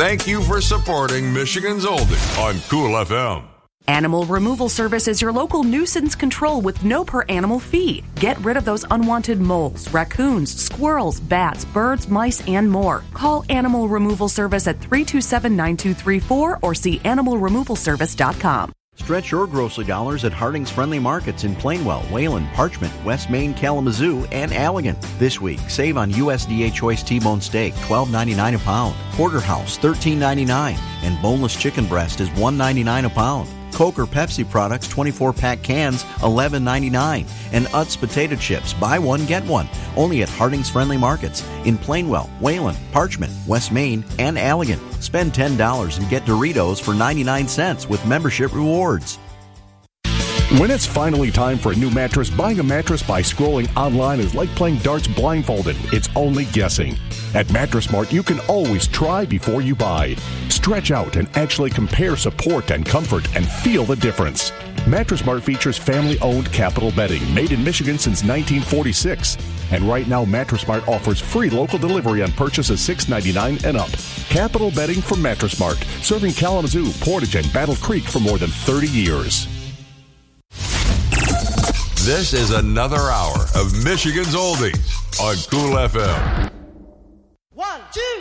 thank you for supporting Michigan's Oldie on Cool FM. Animal Removal Service is your local nuisance control with no per animal fee. Get rid of those unwanted moles, raccoons, squirrels, bats, birds, mice, and more. Call Animal Removal Service at 327-9234 or see animalremovalservice.com. Stretch your grocery dollars at Harding's Friendly Markets in Plainwell, Wayland, Parchment, West Main, Kalamazoo, and Allegan. This week, save on USDA Choice T-bone steak, $12.99 a pound. Porterhouse, $13.99. And boneless chicken breast is $1.99 a pound. Coke or Pepsi products, 24-pack cans, $11.99. And Utz potato chips, buy one, get one. Only at Harding's Friendly Markets in Plainwell, Wayland, Parchment, West Main, and Allegan. Spend $10 and get Doritos for 99 cents with membership rewards. When it's finally time for a new mattress, buying a mattress by scrolling online is like playing darts blindfolded. It's only guessing. At Mattress Mart, you can always try before you buy. Stretch out and actually compare support and comfort and feel the difference. Mattress Mart features family-owned Capital Bedding, made in Michigan since 1946. And right now, Mattress Mart offers free local delivery on purchases $6.99 and up. Capital Bedding from Mattress Mart, serving Kalamazoo, Portage, and Battle Creek for more than 30 years. This is another hour of Michigan's Oldies on Cool FM. 1, 2.